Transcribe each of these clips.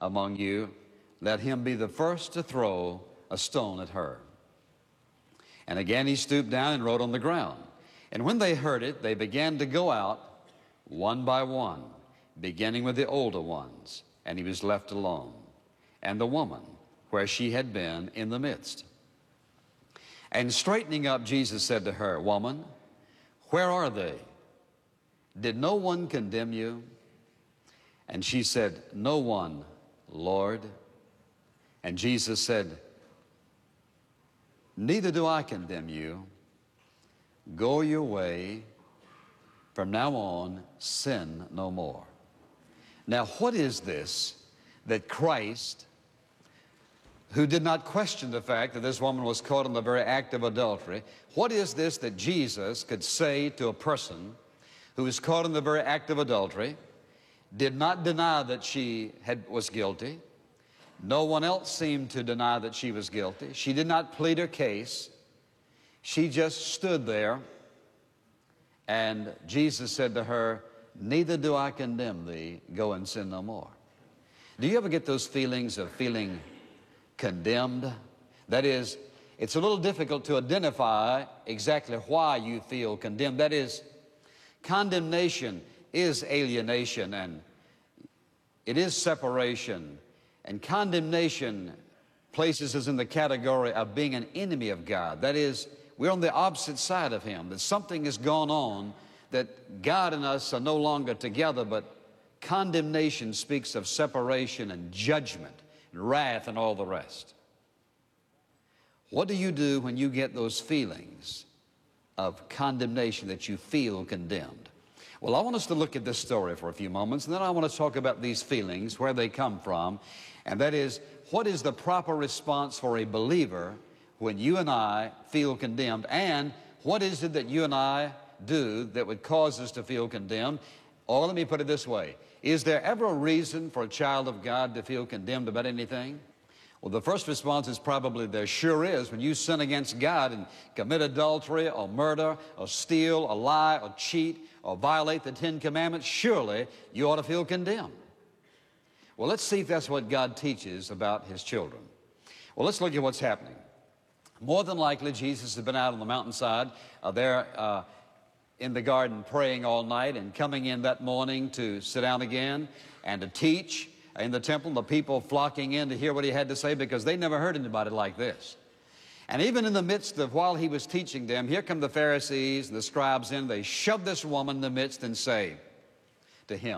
among you, let him be the first to throw a stone at her. And again he stooped down and wrote on the ground. And when they heard it, they began to go out one by one, beginning with the older ones, and he was left alone, and the woman where she had been in the midst. And straightening up, Jesus said to her, Woman, where are they? Did no one condemn you? And she said, No one, Lord. And Jesus said, Neither do I condemn you. Go your way. From now on, sin no more. Now, what is this that Christ, who did not question the fact that this woman was caught in the very act of adultery, what is this that Jesus could say to a person who was caught in the very act of adultery, did not deny that she was guilty? No one else seemed to deny that she was guilty. She did not plead her case. She just stood there, and Jesus said to her, Neither do I condemn thee. Go and sin no more. Do you ever get those feelings of feeling condemned? That is, it's a little difficult to identify exactly why you feel condemned. That is, condemnation is alienation, and it is separation. And condemnation places us in the category of being an enemy of God. That is, we're on the opposite side of him, that something has gone on, that God and us are no longer together, but condemnation speaks of separation and judgment and wrath and all the rest. What do you do when you get those feelings of condemnation, that you feel condemned? Well, I want us to look at this story for a few moments, and then I want to talk about these feelings, where they come from, and that is, what is the proper response for a believer when you and I feel condemned, and what is it that you and I do that would cause us to feel condemned? Or let me put it this way, is there ever a reason for a child of God to feel condemned about anything? Well, the first response is probably there sure is. When you sin against God and commit adultery or murder or steal or lie or cheat or violate the Ten Commandments, surely you ought to feel condemned. Well, let's see if that's what God teaches about his children. Well, let's look at what's happening. More than likely, Jesus has been out on the mountainside there in the garden praying all night, and coming in that morning to sit down again and to teach in the temple, the people flocking in to hear what he had to say, because they never heard anybody like this. And even in the midst of while he was teaching them, here come the Pharisees and the scribes in. They shove this woman in the midst and say to him,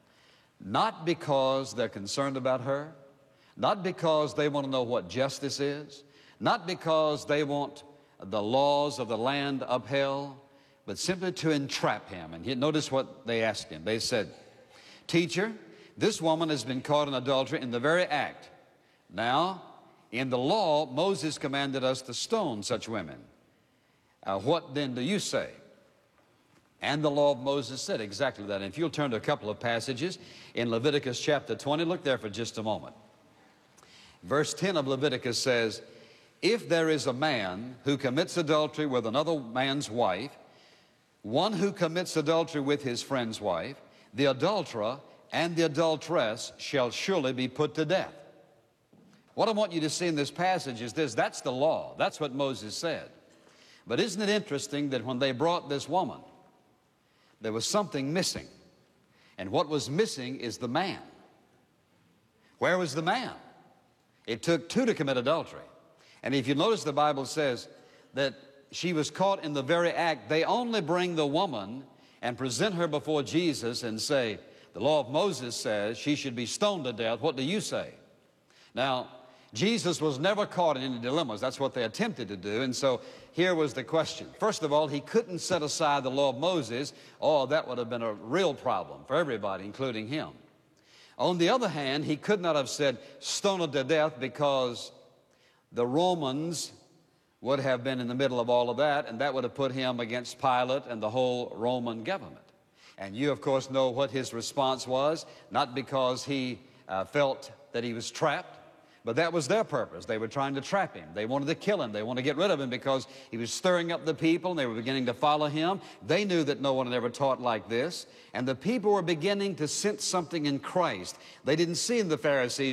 not because they're concerned about her, not because they want to know what justice is, not because they want the laws of the land upheld, but simply to entrap him. And notice what they asked him. They said, Teacher, this woman has been caught in adultery in the very act. Now, in the law, Moses commanded us to stone such women. What then do you say? And the law of Moses said exactly that. And if you'll turn to a couple of passages in Leviticus chapter 20, look there for just a moment. Verse 10 of Leviticus says, If there is a man who commits adultery with another man's wife, one who commits adultery with his friend's wife, the adulterer and the adulteress shall surely be put to death. What I want you to see in this passage is this. That's the law. That's what Moses said. But isn't it interesting that when they brought this woman, there was something missing. And what was missing is the man. Where was the man? It took two to commit adultery. And if you notice, the Bible says that she was caught in the very act. They only bring the woman and present her before Jesus and say, the law of Moses says she should be stoned to death. What do you say? Now, Jesus was never caught in any dilemmas. That's what they attempted to do. And so here was the question. First of all, he couldn't set aside the law of Moses. Oh, that would have been a real problem for everybody, including him. On the other hand, he could not have said stone her to death, because the Romans would have been in the middle of all of that, and that would have put him against Pilate and the whole Roman government. And you, of course, know what his response was, not because he felt that he was trapped, but that was their purpose. They were trying to trap him. They wanted to kill him. They wanted to get rid of him because he was stirring up the people, and they were beginning to follow him. They knew that no one had ever taught like this, and the people were beginning to sense something in Christ. They didn't see in the Pharisees